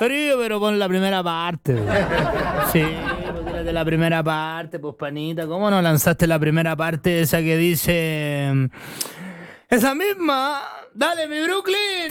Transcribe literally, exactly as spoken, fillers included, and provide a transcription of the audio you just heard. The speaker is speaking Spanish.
Frío, pero pon la primera parte. Sí, pues tírate la primera parte, pues panita. ¿Cómo no lanzaste la primera parte esa que dice... Esa misma? Dale, mi Brooklyn.